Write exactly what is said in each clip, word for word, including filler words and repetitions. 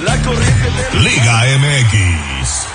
La corriente de Liga M X.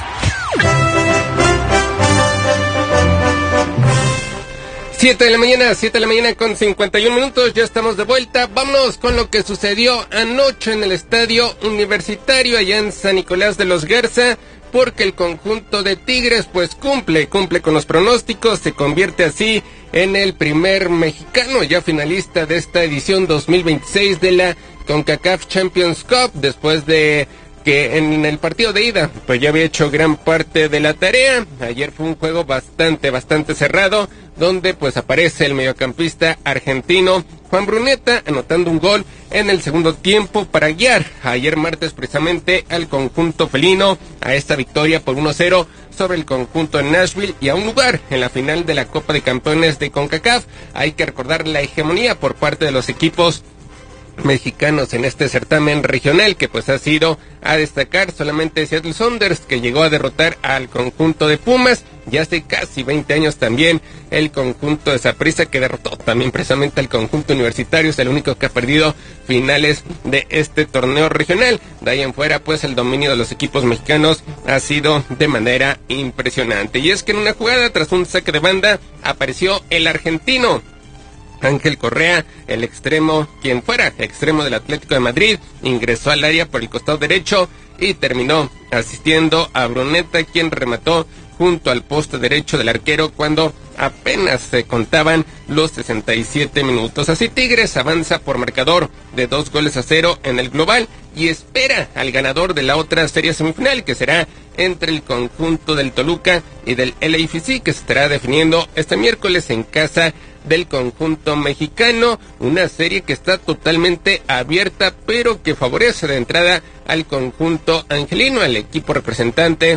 Siete de la mañana, siete de la mañana con cincuenta y un minutos, ya estamos de vuelta. Vámonos con lo que sucedió anoche en el estadio universitario allá en San Nicolás de los Garza, porque el conjunto de Tigres pues cumple, cumple con los pronósticos, se convierte así en el primer mexicano ya finalista de esta edición dos mil veintiséis de la CONCACAF Champions Cup, después de que en el partido de ida pues ya había hecho gran parte de la tarea. Ayer fue un juego bastante, bastante cerrado, donde pues aparece el mediocampista argentino Juan Bruneta anotando un gol en el segundo tiempo para guiar ayer martes precisamente al conjunto felino a esta victoria por uno cero sobre el conjunto de Nashville y a un lugar en la final de la Copa de Campeones de CONCACAF. Hay que recordar la hegemonía por parte de los equipos mexicanos en este certamen regional, que pues ha sido a destacar solamente Seattle Sounders, que llegó a derrotar al conjunto de Pumas, y hace casi veinte años también el conjunto de Saprissa, que derrotó también precisamente al conjunto universitario. Es el único que ha perdido finales de este torneo regional. De ahí en fuera pues el dominio de los equipos mexicanos ha sido de manera impresionante, y es que en una jugada tras un saque de banda apareció el argentino Ángel Correa, el extremo, quien fuera extremo del Atlético de Madrid, ingresó al área por el costado derecho y terminó asistiendo a Bruneta, quien remató junto al poste derecho del arquero cuando apenas se contaban los sesenta y siete minutos. Así Tigres avanza por marcador de dos goles a cero en el global y espera al ganador de la otra serie semifinal, que será entre el conjunto del Toluca y del L A F C, que se estará definiendo este miércoles en casa del conjunto mexicano. Una serie que está totalmente abierta, pero que favorece de entrada al conjunto angelino, al equipo representante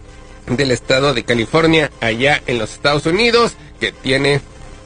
del estado de California allá en los Estados Unidos, que tiene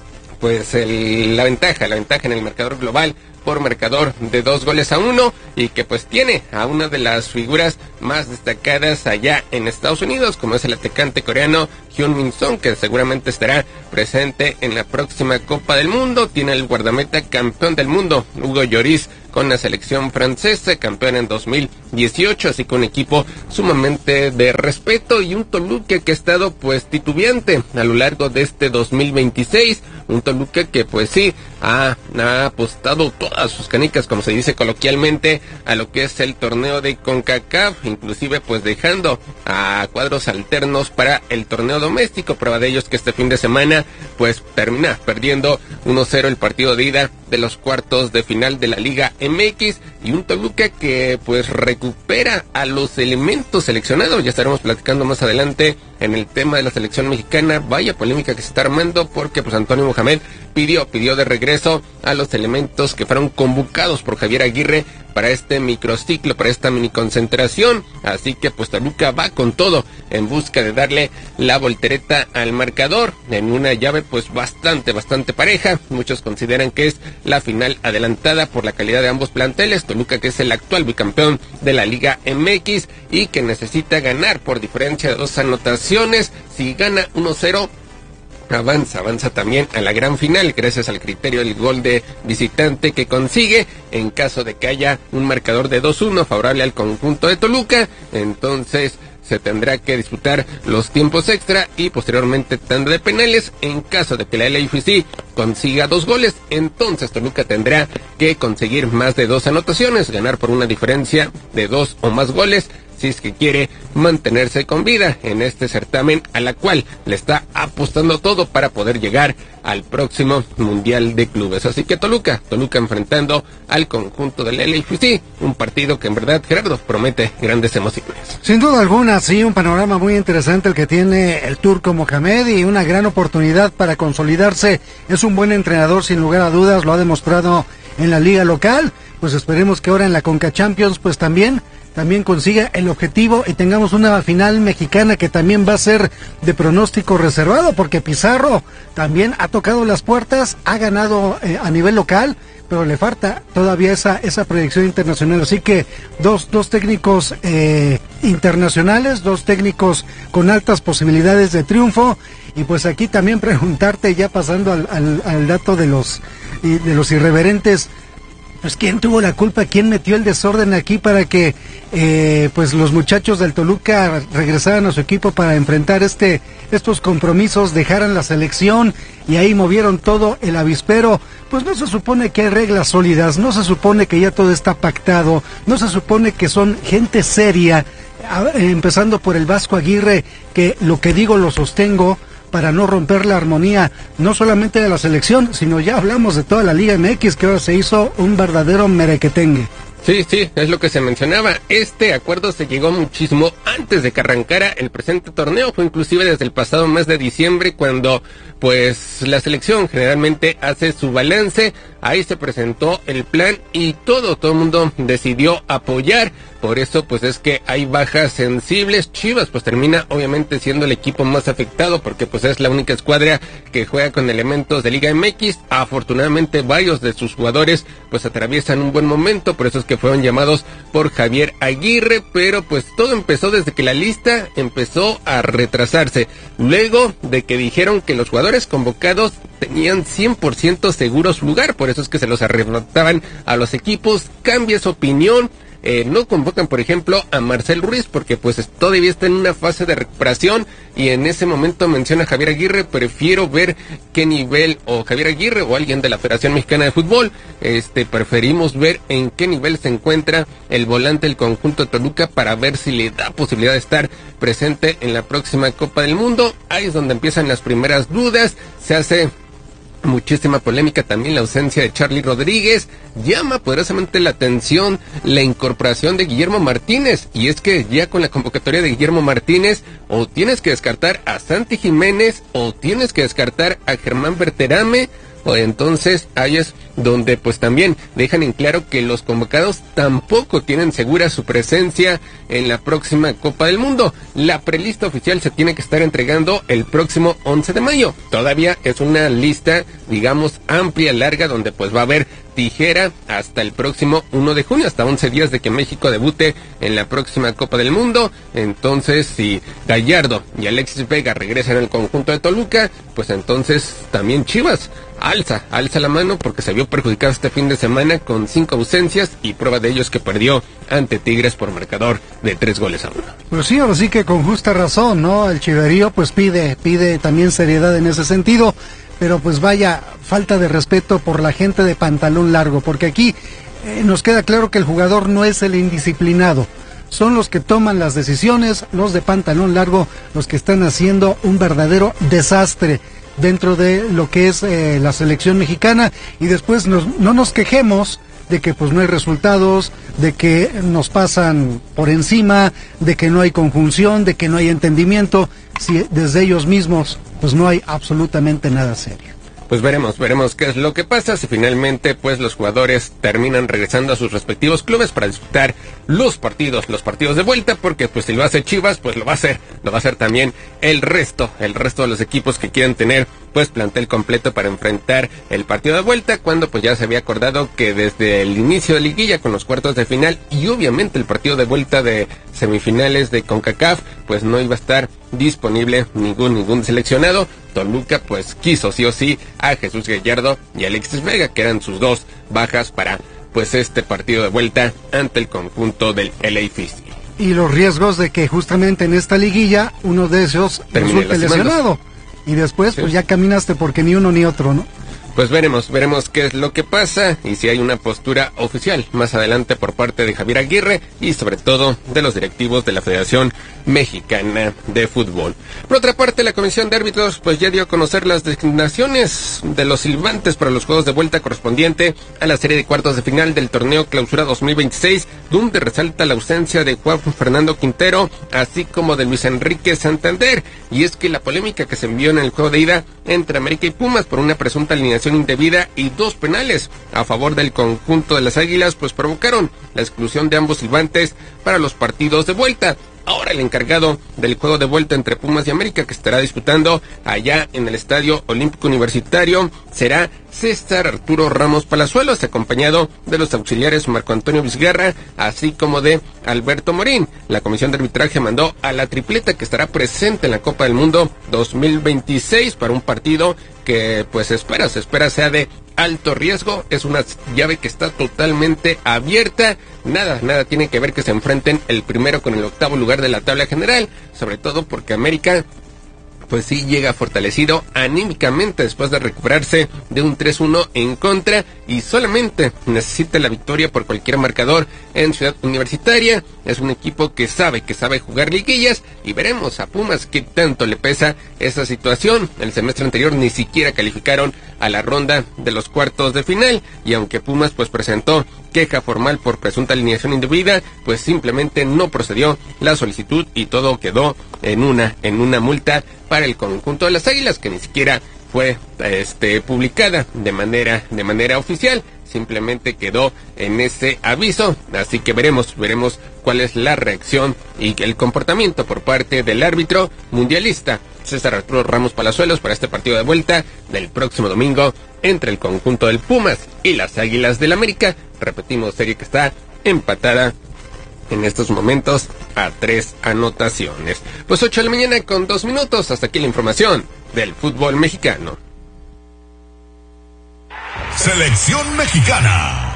pues el, la ventaja, la ventaja en el marcador global por marcador de dos goles a uno, y que pues tiene a una de las figuras más destacadas allá en Estados Unidos, como es el atacante coreano Hyun-Min Son, que seguramente estará presente en la próxima Copa del Mundo. Tiene el guardameta campeón del mundo, Hugo Lloris, con la selección francesa, campeón en dos mil dieciocho, así que un equipo sumamente de respeto, y un Toluca que ha estado pues titubeante a lo largo de este dos mil veintiséis, un Toluca que pues sí ha, ha apostado todas sus canicas, como se dice coloquialmente, a lo que es el torneo de CONCACAF, inclusive pues dejando a cuadros alternos para el torneo doméstico. Prueba de ellos que este fin de semana pues termina perdiendo uno cero el partido de ida de los cuartos de final de la Liga M X, y un Toluca que pues recupera a los elementos seleccionados. Ya estaremos platicando más adelante en el tema de la selección mexicana. Vaya polémica que se está armando, porque pues Antonio Mohamed pidió, pidió de regreso a los elementos que fueron convocados por Javier Aguirre para este microciclo, para esta mini concentración. Así que pues Toluca va con todo en busca de darle la voltereta al marcador en una llave pues bastante, bastante pareja. Muchos consideran que es la final adelantada por la calidad de ambos planteles. Toluca, que es el actual bicampeón de la Liga M X y que necesita ganar por diferencia de dos anotaciones. Si gana uno cero, avanza, avanza también a la gran final, gracias al criterio del gol de visitante que consigue. En caso de que haya un marcador de dos uno favorable al conjunto de Toluca, entonces se tendrá que disputar los tiempos extra y posteriormente tanda de penales. En caso de que la L A F C consiga dos goles, entonces Toluca tendrá que conseguir más de dos anotaciones, ganar por una diferencia de dos o más goles, si es que quiere mantenerse con vida en este certamen, a la cual le está apostando todo para poder llegar al próximo Mundial de Clubes. Así que Toluca, Toluca enfrentando al conjunto del L A F C, un partido que en verdad, Gerardo, promete grandes emociones. Sin duda alguna, sí, un panorama muy interesante el que tiene el turco Mohamed, y una gran oportunidad para consolidarse. Es un buen entrenador, sin lugar a dudas, lo ha demostrado en la liga local. Pues esperemos que ahora en la Conca Champions pues también también consiga el objetivo y tengamos una final mexicana que también va a ser de pronóstico reservado, porque Pizarro también ha tocado las puertas, ha ganado eh, a nivel local, pero le falta todavía esa esa proyección internacional. Así que dos dos técnicos eh, internacionales, dos técnicos con altas posibilidades de triunfo. Y pues aquí también preguntarte, ya pasando al, al, al dato de los de los irreverentes, Pues quién tuvo la culpa, quién metió el desorden aquí para que eh, pues los muchachos del Toluca regresaran a su equipo para enfrentar este estos compromisos, dejaran la selección y ahí movieron todo el avispero. Pues no se supone que hay reglas sólidas, no se supone que ya todo está pactado, no se supone que son gente seria, empezando por el Vasco Aguirre, que lo que digo lo sostengo, para no romper la armonía, no solamente de la selección, sino ya hablamos de toda la Liga M X, que ahora se hizo un verdadero merequetengue. Sí, sí, es lo que se mencionaba. Este acuerdo se llegó muchísimo antes de que arrancara el presente torneo. Fue inclusive desde el pasado mes de diciembre cuando, pues, la selección generalmente hace su balance. Ahí se presentó el plan y todo, todo el mundo decidió apoyar. Por eso, pues, es que hay bajas sensibles. Chivas, pues, termina obviamente siendo el equipo más afectado porque, pues, es la única escuadra que juega con elementos de Liga M X. Afortunadamente, varios de sus jugadores, pues, atraviesan un buen momento. Por eso es que fueron llamados por Javier Aguirre. Pero, pues, todo empezó desde que la lista empezó a retrasarse. Luego de que dijeron que los jugadores convocados tenían cien por ciento seguro su lugar. Por eso es que se los arrebataban a los equipos. Cambia su opinión. Eh, no convocan, por ejemplo, a Marcel Ruiz porque pues todavía está en una fase de recuperación y en ese momento menciona a Javier Aguirre. Prefiero ver qué nivel, o Javier Aguirre o alguien de la Federación Mexicana de Fútbol, este, preferimos ver en qué nivel se encuentra el volante del conjunto de Toluca para ver si le da posibilidad de estar presente en la próxima Copa del Mundo. Ahí es donde empiezan las primeras dudas, se hace muchísima polémica también la ausencia de Charly Rodríguez. Llama poderosamente la atención la incorporación de Guillermo Martínez, y es que ya con la convocatoria de Guillermo Martínez o tienes que descartar a Santi Jiménez o tienes que descartar a Germán Berterame, o entonces ahí es donde pues también dejan en claro que los convocados tampoco tienen segura su presencia en la próxima Copa del Mundo. La prelista oficial se tiene que estar entregando el próximo once de mayo. Todavía es una lista, digamos, amplia, larga, donde pues va a haber tijera hasta el próximo uno de junio, hasta once días de que México debute en la próxima Copa del Mundo. Entonces, si Gallardo y Alexis Vega regresan al conjunto de Toluca, pues entonces también Chivas alza, alza la mano porque se vio perjudicado este fin de semana con cinco ausencias y prueba de ello es que perdió ante Tigres por marcador de tres goles a uno. Pues sí, ahora sí que con justa razón, ¿no? El Chiverío pues pide, pide también seriedad en ese sentido. Pero pues vaya, falta de respeto por la gente de pantalón largo, porque aquí eh, nos queda claro que el jugador no es el indisciplinado, son los que toman las decisiones, los de pantalón largo, los que están haciendo un verdadero desastre dentro de lo que es eh, la selección mexicana, y después nos, no nos quejemos de que pues no hay resultados, de que nos pasan por encima, de que no hay conjunción, de que no hay entendimiento, si desde ellos mismos pues no hay absolutamente nada serio. Pues veremos, veremos qué es lo que pasa, si finalmente pues los jugadores terminan regresando a sus respectivos clubes para disputar los partidos, los partidos de vuelta, porque pues si lo hace Chivas, pues lo va a hacer, lo va a hacer también el resto, el resto de los equipos que quieran tener pues plantel completo para enfrentar el partido de vuelta, cuando pues ya se había acordado que desde el inicio de liguilla con los cuartos de final y obviamente el partido de vuelta de semifinales de CONCACAF, pues no iba a estar disponible ningún, ningún seleccionado. Toluca pues quiso sí o sí a Jesús Gallardo y Alexis Vega, que eran sus dos bajas para pues este partido de vuelta ante el conjunto del L A F C. Y los riesgos de que justamente en esta liguilla uno de esos resulte lesionado. Y después sí, pues ya caminaste porque ni uno ni otro, ¿no? Pues veremos, veremos qué es lo que pasa y si hay una postura oficial más adelante por parte de Javier Aguirre y sobre todo de los directivos de la Federación Mexicana de Fútbol. Por otra parte, la Comisión de Árbitros pues ya dio a conocer las designaciones de los silbantes para los juegos de vuelta correspondiente a la serie de cuartos de final del torneo Clausura dos mil veintiséis, donde resalta la ausencia de Juan Fernando Quintero, así como de Luis Enrique Santander. Y es que la polémica que se envió en el juego de ida entre América y Pumas por una presunta alineación indebida y dos penales a favor del conjunto de las Águilas pues provocaron la exclusión de ambos silbantes para los partidos de vuelta. Ahora el encargado del juego de vuelta entre Pumas y América, que estará disputando allá en el Estadio Olímpico Universitario, será César Arturo Ramos Palazuelos, acompañado de los auxiliares Marco Antonio Vizgarra, así como de Alberto Morín. La comisión de arbitraje mandó a la tripleta que estará presente en la Copa del Mundo dos mil veintiséis para un partido que pues espera, se espera sea de alto riesgo, es una llave que está totalmente abierta, nada, nada tiene que ver que se enfrenten el primero con el octavo lugar de la tabla general, sobre todo porque América pues sí llega fortalecido anímicamente después de recuperarse de un tres uno en contra y solamente necesita la victoria por cualquier marcador en Ciudad Universitaria. Es un equipo que sabe, que sabe jugar liguillas y veremos a Pumas qué tanto le pesa esa situación. El semestre anterior ni siquiera calificaron a la ronda de los cuartos de final y aunque Pumas pues presentó queja formal por presunta alineación indebida, pues simplemente no procedió la solicitud y todo quedó en una, en una multa para el conjunto de las Águilas, que ni siquiera fue este publicada de manera, de manera oficial, simplemente quedó en ese aviso, así que veremos, veremos cuál es la reacción y el comportamiento por parte del árbitro mundialista César Arturo Ramos Palazuelos para este partido de vuelta del próximo domingo entre el conjunto del Pumas y las Águilas del América. Repetimos, serie que está empatada en estos momentos a tres anotaciones. Pues ocho de la mañana con dos minutos, hasta aquí la información del fútbol mexicano. Selección mexicana.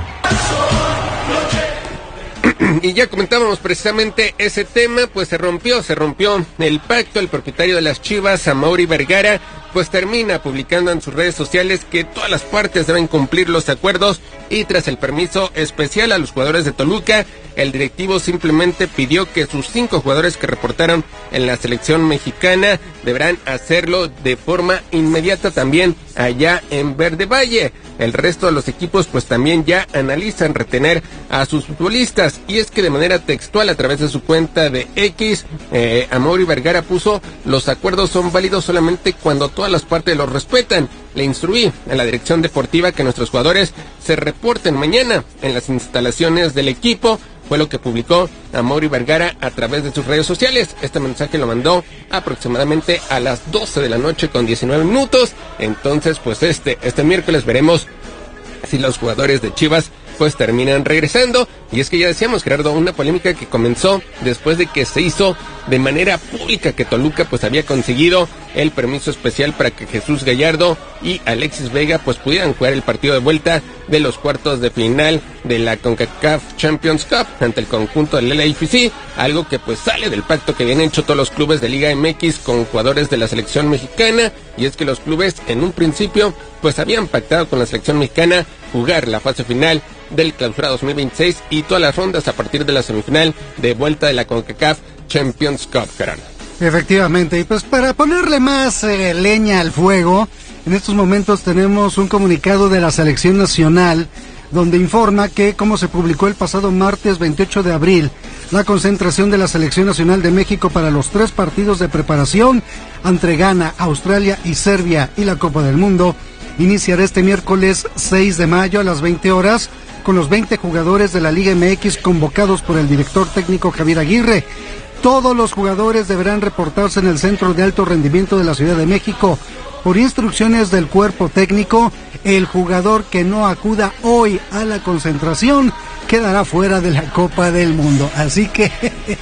Y ya comentábamos precisamente ese tema, pues se rompió, se rompió el pacto. El propietario de las Chivas, Amaury Vergara, pues termina publicando en sus redes sociales que todas las partes deben cumplir los acuerdos y tras el permiso especial a los jugadores de Toluca, el directivo simplemente pidió que sus cinco jugadores que reportaron en la selección mexicana deberán hacerlo de forma inmediata también allá en Verde Valle. El resto de los equipos pues también ya analizan retener a sus futbolistas y es que de manera textual a través de su cuenta de X, eh, Amaury Vergara puso: los acuerdos son válidos solamente cuando todas las partes los respetan. Le instruí a la dirección deportiva que nuestros jugadores se reporten mañana en las instalaciones del equipo. Fue lo que publicó Amaury Vergara a través de sus redes sociales. Este mensaje lo mandó aproximadamente a las doce de la noche con diecinueve minutos. Entonces, pues este, este miércoles veremos si los jugadores de Chivas pues terminan regresando. Y es que ya decíamos, Gerardo, una polémica que comenzó después de que se hizo de manera pública que Toluca pues había conseguido el permiso especial para que Jesús Gallardo y Alexis Vega pues pudieran jugar el partido de vuelta de los cuartos de final de la CONCACAF Champions Cup ante el conjunto del L A F C, algo que pues sale del pacto que habían hecho todos los clubes de Liga M X con jugadores de la selección mexicana. Y es que los clubes en un principio pues habían pactado con la selección mexicana jugar la fase final del Clausura dos mil veintiséis y todas las rondas a partir de la semifinal de vuelta de la CONCACAF Champions Cup, Gerardo. Efectivamente, y pues para ponerle más eh, leña al fuego, en estos momentos tenemos un comunicado de la Selección Nacional donde informa que, como se publicó el pasado martes veintiocho de abril, la concentración de la Selección Nacional de México para los tres partidos de preparación ante Ghana, Australia y Serbia y la Copa del Mundo iniciará este miércoles seis de mayo a las veinte horas con los veinte jugadores de la Liga M X convocados por el director técnico Javier Aguirre. Todos los jugadores deberán reportarse en el Centro de Alto Rendimiento de la Ciudad de México. Por instrucciones del cuerpo técnico, el jugador que no acuda hoy a la concentración quedará fuera de la Copa del Mundo. Así que,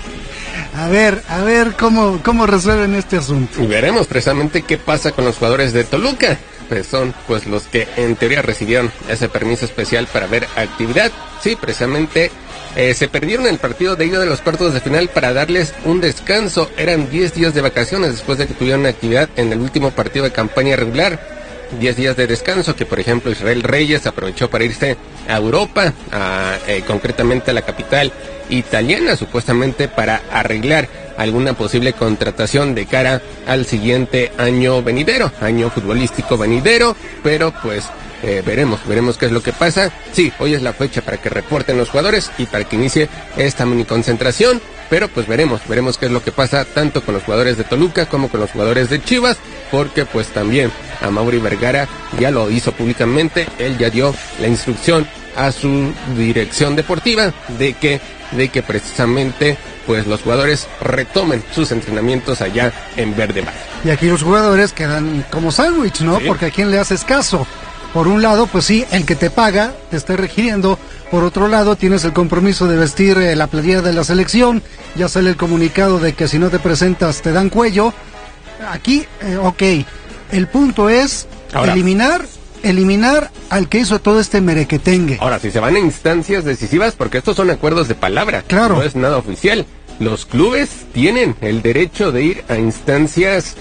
a ver, a ver cómo, cómo resuelven este asunto. Y veremos precisamente qué pasa con los jugadores de Toluca. Pues son pues los que en teoría recibieron ese permiso especial para ver actividad. Sí, precisamente eh, se perdieron el partido de ida de los cuartos de final para darles un descanso. Eran diez días de vacaciones después de que tuvieron actividad en el último partido de campaña regular. diez días de descanso que, por ejemplo, Israel Reyes aprovechó para irse a Europa, a, eh, concretamente a la capital italiana, supuestamente para arreglar alguna posible contratación de cara al siguiente año venidero, año futbolístico venidero, pero pues eh, veremos, veremos qué es lo que pasa. Sí, hoy es la fecha para que reporten los jugadores y para que inicie esta mini concentración, pero pues veremos, veremos qué es lo que pasa tanto con los jugadores de Toluca como con los jugadores de Chivas, porque pues también Amaury Vergara ya lo hizo públicamente, él ya dio la instrucción a su dirección deportiva de que, de que precisamente pues los jugadores retomen sus entrenamientos allá en Verde Valle. Y aquí los jugadores quedan como sándwich, ¿no? Sí. Porque a quién le haces caso. Por un lado, pues sí, el que te paga te está requiriendo. Por otro lado, tienes el compromiso de vestir eh, la playera de la selección. Ya sale el comunicado de que si no te presentas te dan cuello. Aquí, eh, ok, el punto es Ahora. eliminar eliminar al que hizo todo este merequetengue. Ahora, si se van a instancias decisivas, porque estos son acuerdos de palabra, claro, no es nada oficial. Los clubes tienen el derecho de ir a instancias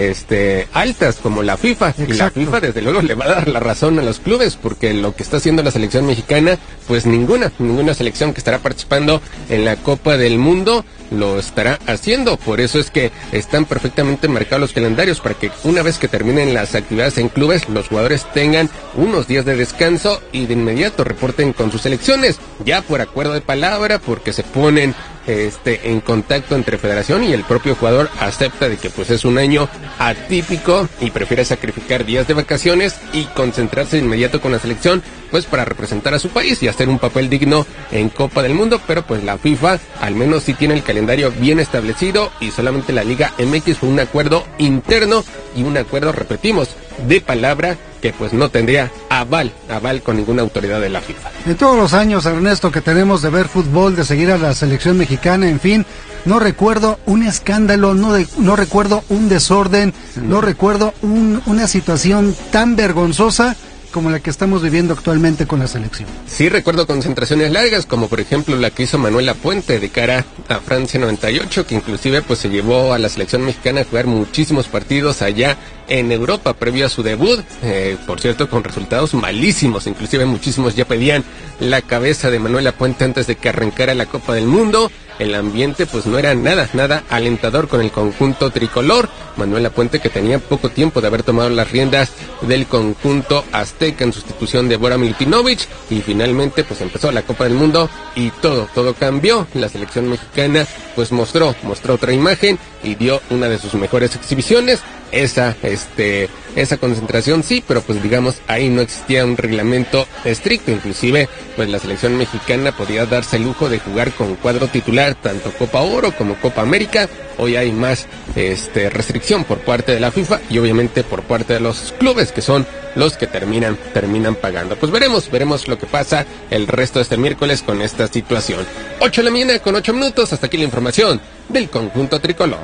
este altas como la FIFA. Exacto. Y la FIFA desde luego le va a dar la razón a los clubes, porque lo que está haciendo la selección mexicana, pues ninguna, ninguna selección que estará participando en la Copa del Mundo lo estará haciendo. Por eso es que están perfectamente marcados los calendarios, para que una vez que terminen las actividades en clubes, los jugadores tengan unos días de descanso y de inmediato reporten con sus selecciones, ya por acuerdo de palabra, porque se ponen este en contacto entre federación y el propio jugador acepta de que pues es un año atípico y prefiere sacrificar días de vacaciones y concentrarse de inmediato con la selección, pues para representar a su país y hacer un papel digno en Copa del Mundo. Pero pues la FIFA al menos sí tiene el calendario bien establecido, y solamente la Liga M X fue un acuerdo interno y un acuerdo, repetimos, de palabra, que pues no tendría aval, aval con ninguna autoridad de la FIFA. En todos los años, Ernesto, que tenemos de ver fútbol, de seguir a la selección mexicana, en fin, no recuerdo un escándalo, no, de, no recuerdo un desorden, no, no recuerdo un, una situación tan vergonzosa como la que estamos viviendo actualmente con la selección. Sí recuerdo concentraciones largas, como por ejemplo la que hizo Manuel Lapuente de cara a Francia noventa y ocho, que inclusive pues se llevó a la selección mexicana a jugar muchísimos partidos allá en Europa previo a su debut, eh, por cierto con resultados malísimos, inclusive muchísimos ya pedían la cabeza de Manuel Lapuente antes de que arrancara la Copa del Mundo. El ambiente pues no era nada, nada alentador con el conjunto tricolor. Manuel Lapuente, que tenía poco tiempo de haber tomado las riendas del conjunto azteca en sustitución de Bora Milutinovic, y finalmente pues empezó la Copa del Mundo y todo, todo cambió. La selección mexicana pues mostró, mostró otra imagen y dio una de sus mejores exhibiciones. Esa, este, esa concentración sí, pero pues digamos ahí no existía un reglamento estricto, inclusive pues la selección mexicana podía darse el lujo de jugar con cuadro titular tanto Copa Oro como Copa América. Hoy hay más este restricción por parte de la FIFA y obviamente por parte de los clubes, que son los que terminan, terminan pagando. Pues veremos, veremos lo que pasa el resto de este miércoles con esta situación. ocho de la mañana con ocho minutos, hasta aquí la información del conjunto tricolor.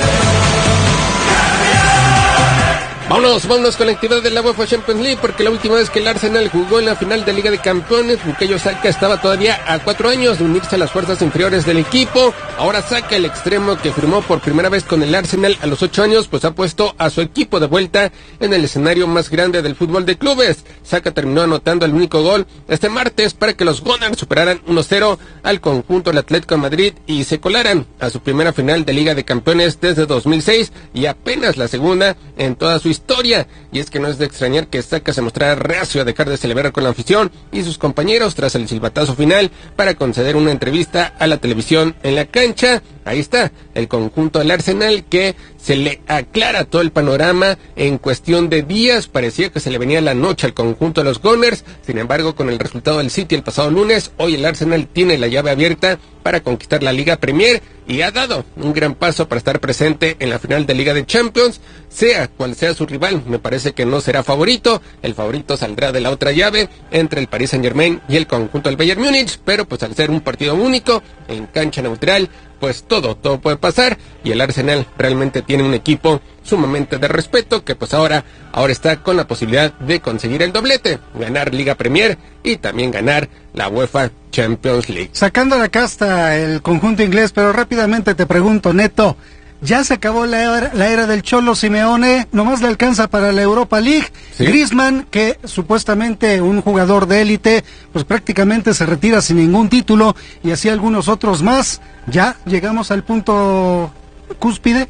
Vámonos, vámonos con la actividad de la UEFA Champions League, porque la última vez que el Arsenal jugó en la final de Liga de Campeones, Bukayo Saka estaba todavía a cuatro años de unirse a las fuerzas inferiores del equipo. Ahora Saka, el extremo que firmó por primera vez con el Arsenal a los ocho años, pues ha puesto a su equipo de vuelta en el escenario más grande del fútbol de clubes. Saka terminó anotando el único gol este martes para que los Gunners superaran uno cero al conjunto del Atlético de Madrid y se colaran a su primera final de Liga de Campeones desde dos mil seis, y apenas la segunda en toda su historia. Y es que no es de extrañar que Saka se mostrara reacio a dejar de celebrar con la afición y sus compañeros tras el silbatazo final para conceder una entrevista a la televisión en la cancha. Ahí está el conjunto del Arsenal, que se le aclara todo el panorama en cuestión de días. Parecía que se le venía la noche al conjunto de los Gunners. Sin embargo, con el resultado del City el pasado lunes, hoy el Arsenal tiene la llave abierta para conquistar la Liga Premier y ha dado un gran paso para estar presente en la final de Liga de Champions. Sea cual sea su rival, me parece que no será favorito. El favorito saldrá de la otra llave entre el Paris Saint-Germain y el conjunto del Bayern Múnich, pero pues al ser un partido único en cancha neutral, pues todo, todo puede pasar, y el Arsenal realmente tiene un equipo sumamente de respeto, que pues ahora, ahora está con la posibilidad de conseguir el doblete, ganar Liga Premier y también ganar la UEFA Champions League. Sacando la casta el conjunto inglés, pero rápidamente te pregunto, Neto, ¿ya se acabó la era, la era del Cholo Simeone? ¿Nomás le alcanza para la Europa League? ¿Sí? Griezmann, que supuestamente un jugador de élite, pues prácticamente se retira sin ningún título, y así algunos otros más. ¿Ya llegamos al punto cúspide?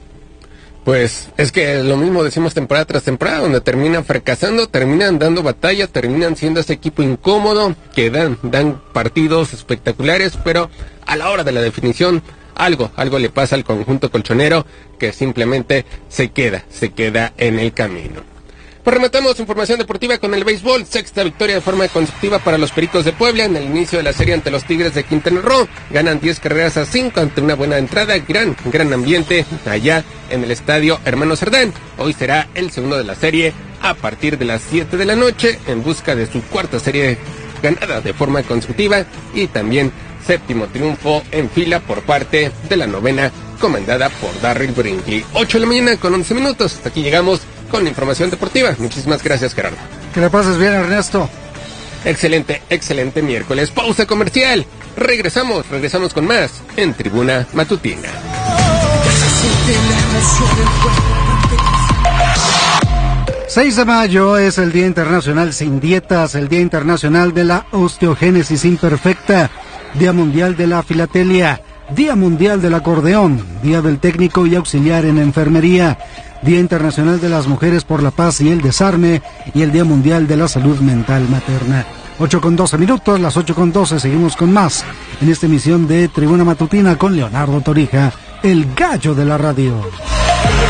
Pues es que lo mismo decimos temporada tras temporada, donde terminan fracasando, terminan dando batalla, terminan siendo ese equipo incómodo, que dan, dan partidos espectaculares, pero a la hora de la definición, algo, algo le pasa al conjunto colchonero, que simplemente se queda, se queda en el camino. Pues rematamos información deportiva con el béisbol. Sexta victoria de forma consecutiva para los Pericos de Puebla en el inicio de la serie ante los Tigres de Quintana Roo. Ganan diez carreras a cinco ante una buena entrada. Gran, gran ambiente allá en el estadio Hermano Cerdán. Hoy será el segundo de la serie a partir de las siete de la noche en busca de su cuarta serie ganada de forma consecutiva y también séptimo triunfo en fila por parte de la novena comandada por Darryl Brinkley. ocho de la mañana con once minutos. Hasta aquí llegamos con la información deportiva. Muchísimas gracias, Gerardo. Que la pases bien, Ernesto. Excelente, excelente miércoles. Pausa comercial. Regresamos, regresamos con más en Tribuna Matutina. seis de mayo es el Día Internacional Sin Dietas, el Día Internacional de la Osteogénesis Imperfecta, Día Mundial de la Filatelia, Día Mundial del Acordeón, Día del Técnico y Auxiliar en Enfermería, Día Internacional de las Mujeres por la Paz y el Desarme y el Día Mundial de la Salud Mental Materna. ocho con doce minutos, las ocho con doce, seguimos con más en esta emisión de Tribuna Matutina con Leonardo Torija, el gallo de la radio.